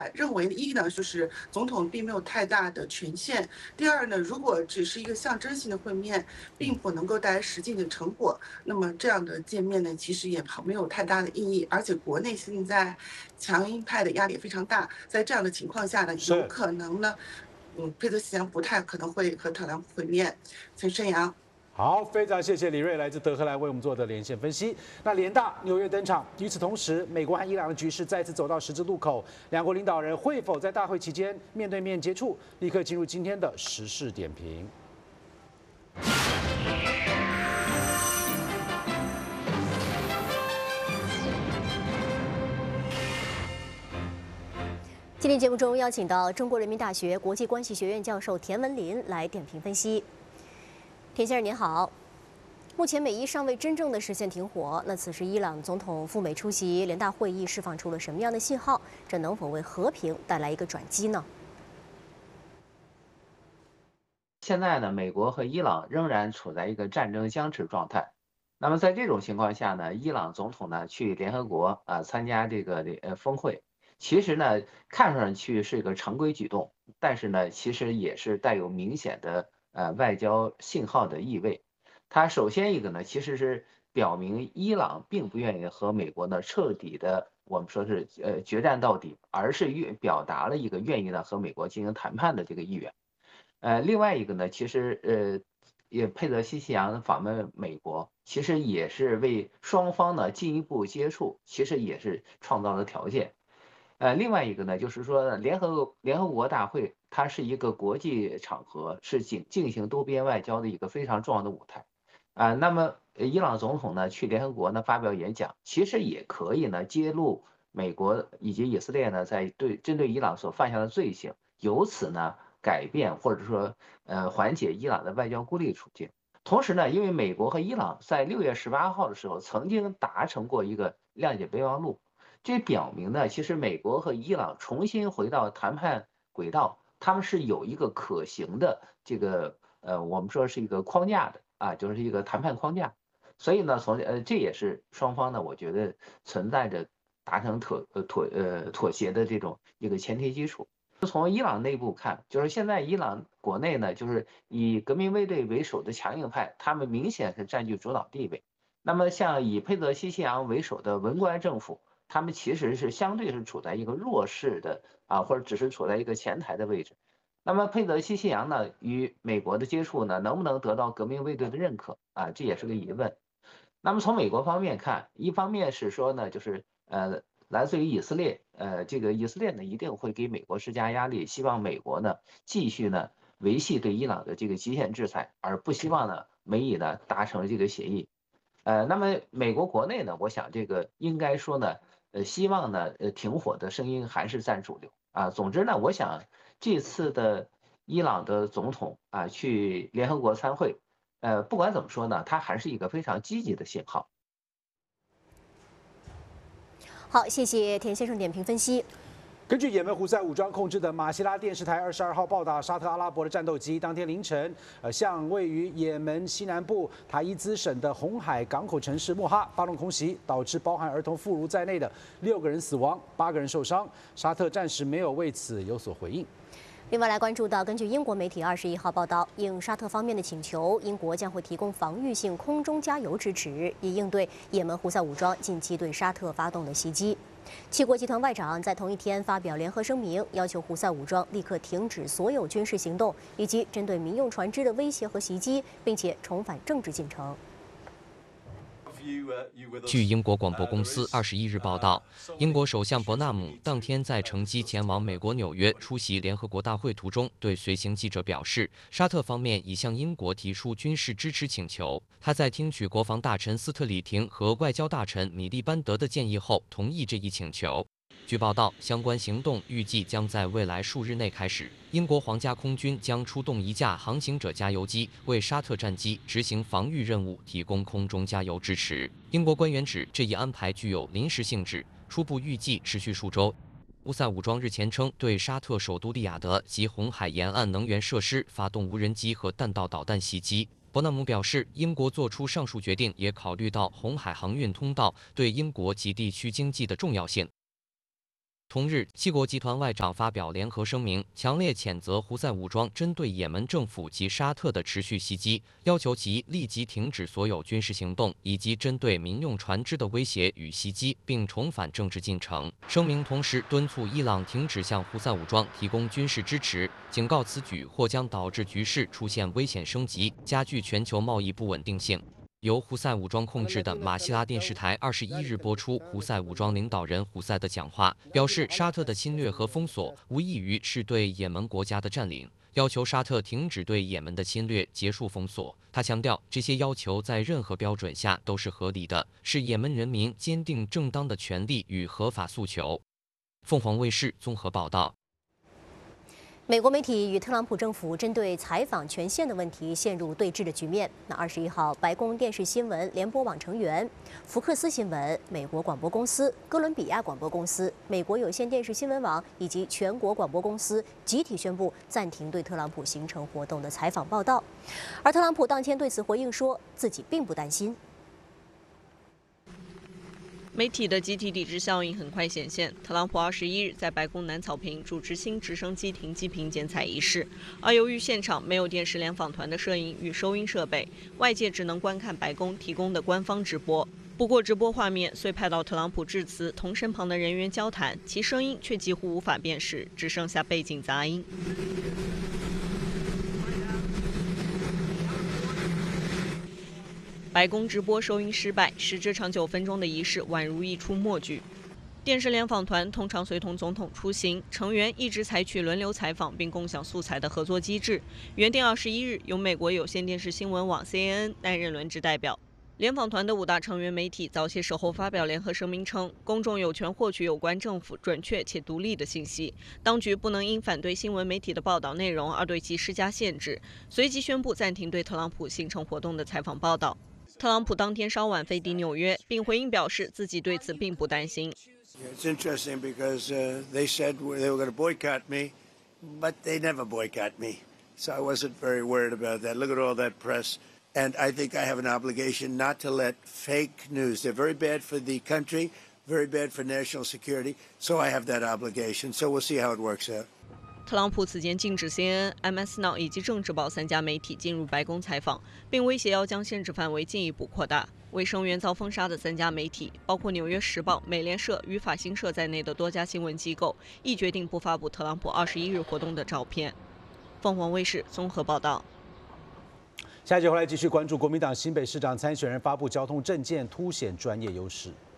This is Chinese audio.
认为一呢，就是总统并没有太大的权限；第二呢，如果只是一个象征性的会面，并不能够带来实际的成果，那么这样的见面呢，其实也没有太大的意义。而且国内现在强硬派的压力也非常大，在这样的情况下呢，有是。 可能呢，佩洛西不太可能会和特朗普会面。陈胜阳。 好，非常谢谢李瑞来自德黑兰为我们做的连线分析。那联大纽约登场，与此同时，美国和伊朗的局势再次走到十字路口，两国领导人会否在大会期间面对面接触？立刻进入今天的时事点评。 今天节目中邀请到中国人民大学国际关系学院教授田文林来点评分析。田先生您好，目前美伊尚未真正的实现停火，那此时伊朗总统赴美出席联大会议，释放出了什么样的信号？这能否为和平带来一个转机呢？ 现在呢，美国和伊朗仍然处在一个战争僵持状态。那么在这种情况下呢，伊朗总统呢去联合国参加这个峰会，其实呢看上去是一个常规举动，但是呢其实也是带有明显的外交信号的意味。它首先一个呢，其实是表明伊朗并不愿意和美国呢彻底的我们说是决战到底，而是表达了一个愿意呢和美国进行谈判的这个意愿。另外一个呢，其实也佩泽西西扬访问美国，其实也是为双方呢进一步接触，其实也是创造了条件。另外一个呢，就是说联合国大会，它是一个国际场合，是进行多边外交的一个非常重要的舞台。那么伊朗总统呢去联合国呢发表演讲，其实也可以呢揭露美国以及以色列呢在针对伊朗所犯下的罪行，由此呢改变或者说缓解伊朗的外交孤立处境。同时呢，因为美国和伊朗在6月18号的时候曾经达成过一个谅解备忘录，这表明呢，其实美国和伊朗重新回到谈判轨道，他们是有一个可行的这个我们说是一个框架的就是一个谈判框架。所以呢，这也是双方呢，我觉得存在着达成妥协的这种一个前提基础。从伊朗内部看，就是现在伊朗国内呢，就是以革命卫队为首的强硬派，他们明显是占据主导地位。那么像以佩泽西西扬为首的文官政府，他们其实是相对是处在一个弱势的或者只是处在一个前台的位置。那么佩泽西西扬呢，与美国的接触呢，能不能得到革命卫队的认可这也是个疑问。那么从美国方面看，一方面是说呢，就是来自于以色列，这个以色列呢一定会给美国施加压力，希望美国呢继续呢维系对伊朗的这个极限制裁，而不希望呢美以呢达成这个协议。那么美国国内呢，我想这个应该说呢，希望呢停火的声音还是占主流总之呢，我想这次的伊朗的总统去联合国参会，不管怎么说呢，它还是一个非常积极的信号。 好，谢谢田先生点评分析。 根据也门胡塞武装控制的马希拉电视台22号报道，沙特阿拉伯的战斗机当天凌晨，向位于也门西南部塔伊兹省的红海港口城市莫哈发动空袭，导致包含儿童、妇孺在内的6个人死亡，8个人受伤。沙特暂时没有为此有所回应。 另外来关注到，根据英国媒体21号报道，应沙特方面的请求，英国将会提供防御性空中加油支持，以应对也门胡塞武装近期对沙特发动的袭击。七国集团外长在同一天发表联合声明，要求胡塞武装立刻停止所有军事行动，以及针对民用船只的威胁和袭击，并且重返政治进程。 据英国广播公司21日报道，英国首相伯纳姆当天在乘机前往美国纽约出席联合国大会途中，对随行记者表示，沙特方面已向英国提出军事支持请求。他在听取国防大臣斯特里廷和外交大臣米利班德的建议后，同意这一请求。据报道，相关行动预计将在未来数日内开始。英国皇家空军将出动1架航行者加油机，为沙特战机执行防御任务提供空中加油支持。英国官员指，这一安排具有临时性质，初步预计持续数周。胡塞武装日前称，对沙特首都利雅得及红海沿岸能源设施发动无人机和弹道导弹袭击。伯纳姆表示，英国做出上述决定，也考虑到红海航运通道对英国及地区经济的重要性。 同日，七国集团外长发表联合声明，强烈谴责胡塞武装针对也门政府及沙特的持续袭击，要求其立即停止所有军事行动以及针对民用船只的威胁与袭击，并重返政治进程。声明同时敦促伊朗停止向胡塞武装提供军事支持，警告此举或将导致局势出现危险升级，加剧全球贸易不稳定性。由胡塞武装控制的马希拉电视台21日播出胡塞武装领导人胡塞的讲话，表示沙特的侵略和封锁无异于是对也门国家的占领，要求沙特停止对也门的侵略，结束封锁。他强调，这些要求在任何标准下都是合理的，是也门人民坚定正当的权利与合法诉求。凤凰卫视综合报道。 美国媒体与特朗普政府针对采访权限的问题陷入对峙的局面。21号，白宫电视新闻联播网成员、福克斯新闻、美国广播公司、哥伦比亚广播公司、美国有线电视新闻网以及全国广播公司集体宣布暂停对特朗普行程活动的采访报道。而特朗普当天对此回应说，自己并不担心。 媒体的集体抵制效应很快显现。特朗普21日在白宫南草坪主持新直升机停机坪剪彩仪式，而由于现场没有电视联访团的摄影与收音设备，外界只能观看白宫提供的官方直播。不过，直播画面虽拍到特朗普致辞同身旁的人员交谈，其声音却几乎无法辨识，只剩下背景杂音。白宫直播收音失败，使这场9分钟的仪式宛如一出默剧。电视联访团通常随同总统出行，成员一直采取轮流采访并共享素材的合作机制。原定21日由美国有线电视新闻网 CNN 担任轮值代表。联访团的5大成员媒体早些时候发表联合声明称，公众有权获取有关政府准确且独立的信息，当局不能因反对新闻媒体的报道内容而对其施加限制。随即宣布暂停对特朗普行程活动的采访报道。特朗普当天稍晚飞抵纽约，并回应表示自己对此并不担心。 It's interesting because they said they were going to boycott me, but they never boycott me, so I wasn't very worried about that. Look at all that press, and I think I have an obligation not to let fake news. They're very bad for the country, very bad for national security. So I have that obligation. So we'll see how it works out. 特朗普此前禁止 CNN、MS Now 以及政治报3家媒体进入白宫采访，并威胁要将限制范围进一步扩大。为声援遭封杀的3家媒体，包括《纽约时报》、美联社与法新社在内的多家新闻机构，亦决定不发布特朗普21日活动的照片。凤凰卫视综合报道。 下一节回来继续关注国民党新北市长参选人发布交通政见，凸显专业优势。